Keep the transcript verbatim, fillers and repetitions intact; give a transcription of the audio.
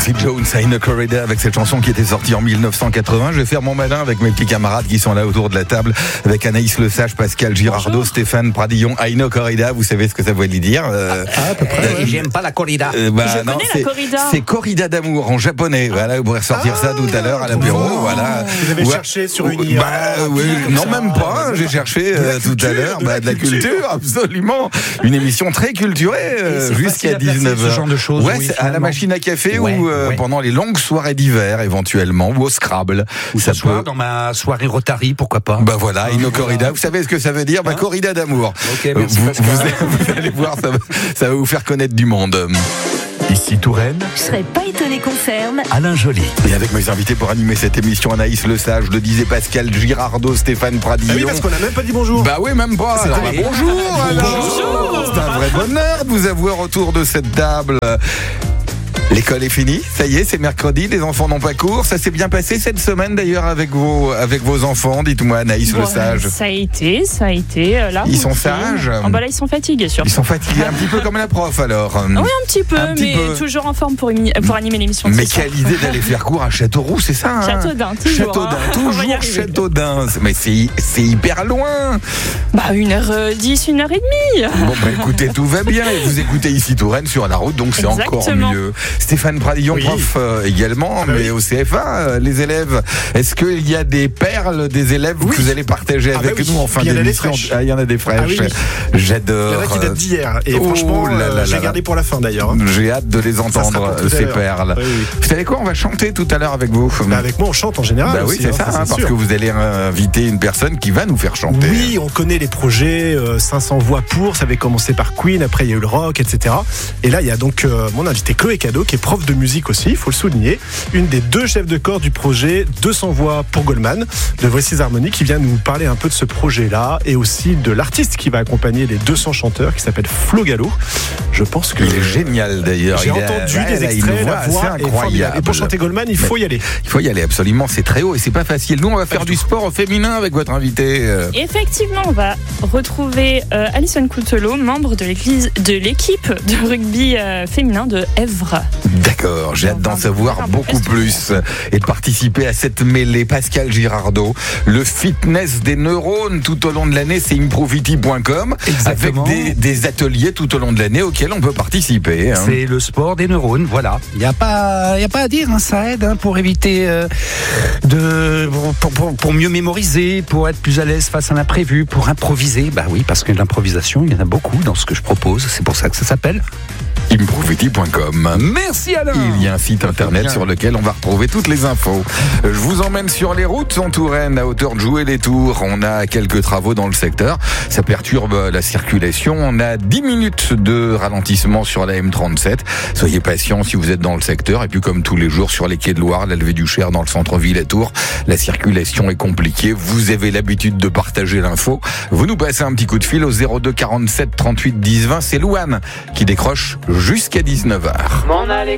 Quincy Jones, I Know Corrida, avec cette chanson qui était sortie en dix-neuf cent quatre-vingts. Je vais faire mon malin avec mes petits camarades qui sont là autour de la table, avec Anaïs Le Sage, Pascal Girardot, Bonjour. Stéphane Pradillon. I Know Corrida, vous savez ce que ça veut dire euh, ah, à peu près. Euh, J'aime pas la corrida. Euh, bah, Je non, connais c'est, la corrida. C'est corrida d'amour en japonais. Voilà, vous pourrez ressortir ah, ça tout à l'heure à l'apéro. Oh, voilà. Vous avez ouais. cherché sur une I A. Bah, oui, non, ça. Même pas. J'ai cherché euh, tout à l'heure de, bah, de la culture. culture, absolument. Une émission très culturée euh, jusqu'à dix-neuf heures. Ce genre de choses. Ouais, oui, c'est à la machine à café ouais, ou euh, ouais. pendant les longues soirées d'hiver éventuellement, ou au Scrabble. Ou ça ce soir peut... dans ma soirée Rotary, pourquoi pas. Bah voilà, I Know Corrida. Vous savez ce que ça veut dire? Bah hein corrida d'amour. Ok, merci vous, Pascal. Vous, vous allez voir, ça va, ça va vous faire connaître du monde. Ici Touraine, Je serais pas étonné qu'on ferme. Alain Joly. Et avec mes invités pour animer cette émission, Anaïs Le Sage, le disait Pascal Girardot, Stéphane Pradillon. Ah oui, parce qu'on n'a même pas dit bonjour. Bah oui, même pas. Alors, bah, bonjour, alors. Bonjour. C'est un vrai bonheur de vous avoir autour de cette table. L'école est finie, ça y est, c'est mercredi, les enfants n'ont pas cours. Ça s'est bien passé cette semaine d'ailleurs avec vos, avec vos enfants, dites-moi Anaïs bon, Le Sage. Ça a été, ça a été. Là, ils sont sages oh, bah là, ils sont fatigués, surtout. Ils sont fatigués, un petit peu comme la prof alors. Oui, un petit peu, un petit mais peu. toujours en forme pour, imi- pour animer l'émission. Mais quelle idée d'aller faire cours à Châteauroux, c'est ça hein? Châteaudun, toujours. Châteaudun, hein. toujours Châteaudun. Mais c'est, c'est hyper loin. Bah, une heure dix, une heure et demie. Bon, bah écoutez, tout va bien. Et vous écoutez ici Touraine sur la route, donc c'est Exactement. encore mieux. Stéphane Pradillon, oui. prof euh, également, ah, mais oui. au C F A, euh, les élèves, est-ce qu'il y a des perles des élèves oui. que vous allez partager ah, avec bah oui. nous en fin Il y en a des d'émission? fraîches. Ah, il y en a des fraîches. Ah, oui, oui. J'adore. Il y en a qui datent d'hier. Et Oh franchement, là là euh, là j'ai là. gardé pour la fin d'ailleurs. Hein. J'ai hâte de les entendre, pour tout à ces l'heure. perles. Oui, oui. Vous savez quoi, on va chanter tout à l'heure avec vous. Bah, avec moi, on chante en général. Bah oui, aussi, c'est hein, ça, c'est hein, parce sûr. que vous allez inviter une personne qui va nous faire chanter. Oui, on connaît les projets, euh, cinq cents voix pour, ça avait commencé par Queen, après il y a eu le rock, et cetera. Et là, il y a donc euh, mon invité Chloé Cadeau, qui est prof de musique aussi, il faut le souligner, une des deux chefs de corps du projet deux cents voix pour Goldman, de Voices Harmonies, qui vient nous parler un peu de ce projet-là, et aussi de l'artiste qui va accompagner les deux cents chanteurs, qui s'appelle Flo Gallo. Je pense que... Il est génial d'ailleurs. J'ai il a, entendu ouais, des là, extraits, une voix la voix assez est incroyable. formidable. Et pour chanter Goldman, il faut Mais y aller. Il faut y aller, absolument, c'est très haut et c'est pas facile. Nous, on va faire du sport féminin avec votre invité. euh. Effectivement, on va retrouver euh, Alison Coutelot, membre de, l'église, de l'équipe de rugby euh, féminin de Èvre. D'accord, j'ai hâte d'en On va savoir faire un beaucoup peu plus et de participer à cette mêlée. Pascal Girardot, le fitness des neurones tout au long de l'année, c'est improvity point com avec des, des ateliers tout au long de l'année auxquels on peut participer. Hein. C'est le sport des neurones, voilà. Il n'y a pas, il y a pas à dire, hein, ça aide hein, pour éviter euh, de, pour, pour, pour mieux mémoriser, pour être plus à l'aise face à l'imprévu, pour improviser. Bah oui, parce que l'improvisation, il y en a beaucoup dans ce que je propose. C'est pour ça que ça s'appelle improvity point com. Merci Alain. Il y a un site internet sur lequel on va retrouver toutes les infos. Je vous emmène sur les routes en Touraine, à hauteur de Jouer-les-Tours. On a quelques travaux dans le secteur. Ça perturbe la circulation. On a dix minutes de ralentissement sur la M trente-sept. Soyez patients si vous êtes dans le secteur. Et puis comme tous les jours sur les quais de Loire, la levée du Cher dans le centre-ville à Tours, la circulation est compliquée. Vous avez l'habitude de partager l'info. Vous nous passez un petit coup de fil au zéro deux quarante-sept trente-huit dix vingt. C'est Louane qui décroche jusqu'à dix-neuf heures.